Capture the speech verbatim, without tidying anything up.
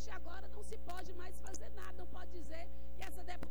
partir agora não se pode mais fazer nada, não pode dizer que essa deputada